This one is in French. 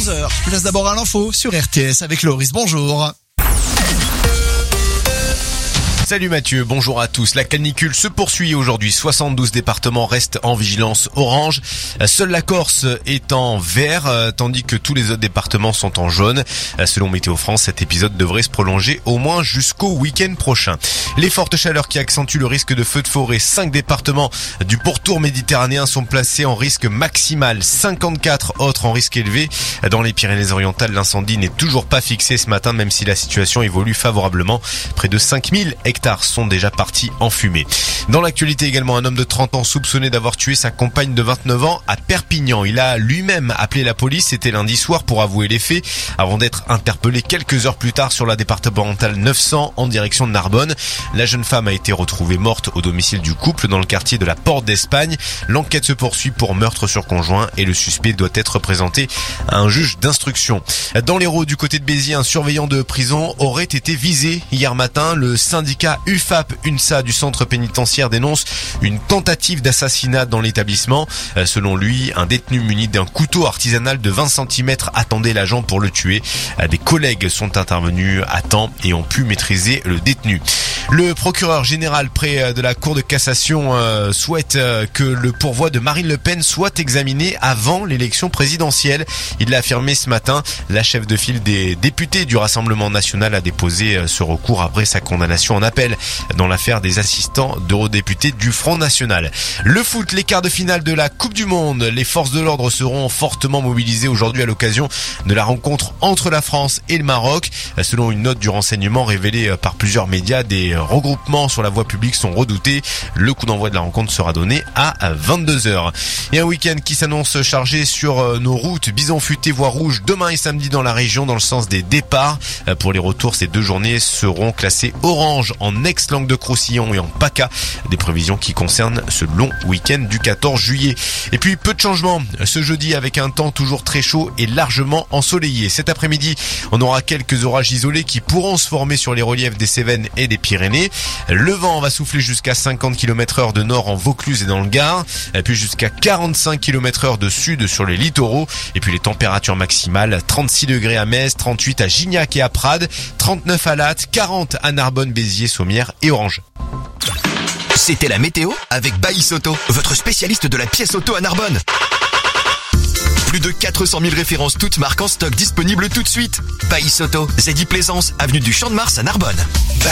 11h. Place d'abord à l'info sur RTS avec Loris. Bonjour. Salut Mathieu, bonjour à tous. La canicule se poursuit aujourd'hui. 72 départements restent en vigilance orange. Seule la Corse est en vert, tandis que tous les autres départements sont en jaune. Selon Météo France, cet épisode devrait se prolonger au moins jusqu'au week-end prochain. Les fortes chaleurs qui accentuent le risque de feux de forêt. 5 départements du pourtour méditerranéen sont placés en risque maximal. 54 autres en risque élevé. Dans les Pyrénées-Orientales, l'incendie n'est toujours pas fixé ce matin, même si la situation évolue favorablement. Près de 5000 hectares sont déjà partis en fumée. Dans l'actualité également, un homme de 30 ans soupçonné d'avoir tué sa compagne de 29 ans à Perpignan. Il a lui-même appelé la police, c'était lundi soir, pour avouer les faits, avant d'être interpellé quelques heures plus tard sur la départementale 900 en direction de Narbonne. La jeune femme a été retrouvée morte au domicile du couple dans le quartier de la Porte d'Espagne. L'enquête se poursuit pour meurtre sur conjoint et le suspect doit être présenté à un juge d'instruction. Dans l'Hérault, du côté de Béziers, un surveillant de prison aurait été visé hier matin. Le syndicat UFAP-UNSA du centre pénitentiaire dénonce une tentative d'assassinat dans l'établissement. Selon lui, un détenu muni d'un couteau artisanal de 20 cm attendait l'agent pour le tuer. Des collègues sont intervenus à temps et ont pu maîtriser le détenu. Le procureur général près de la Cour de cassation souhaite que le pourvoi de Marine Le Pen soit examiné avant l'élection présidentielle. Il l'a affirmé ce matin. La chef de file des députés du Rassemblement national a déposé ce recours après sa condamnation en appel dans l'affaire des assistants d'eurodéputés du Front National. Le foot, les quarts de finale de la Coupe du Monde. Les forces de l'ordre seront fortement mobilisées aujourd'hui à l'occasion de la rencontre entre la France et le Maroc. Selon une note du renseignement révélée par plusieurs médias, des regroupements sur la voie publique sont redoutés. Le coup d'envoi de la rencontre sera donné à 22h. Et un week-end qui s'annonce chargé sur nos routes. Bison futé, voie rouge demain et samedi dans la région dans le sens des départs. Pour les retours, ces 2 journées seront classées orange en ex-Languedoc-Roussillon et en PACA. Des prévisions qui concernent ce long week-end du 14 juillet. Et puis peu de changements ce jeudi avec un temps toujours très chaud et largement ensoleillé. Cet après-midi, on aura quelques orages isolés qui pourront se former sur les reliefs des Cévennes et des Pyrénées. Le vent va souffler jusqu'à 50 km/h de nord en Vaucluse et dans le Gard, et puis jusqu'à 45 km/h de sud sur les littoraux. Et puis les températures maximales, 36 degrés à Metz, 38 à Gignac et à Prades, 39 à Latte, 40 à Narbonne, Béziers, Sommières et Orange. C'était la météo avec Baïs Auto, votre spécialiste de la pièce auto à Narbonne. Plus de 400 000 références, toutes marques en stock disponibles tout de suite. Baïs Auto, Zeddy Plaisance, avenue du Champ de Mars à Narbonne.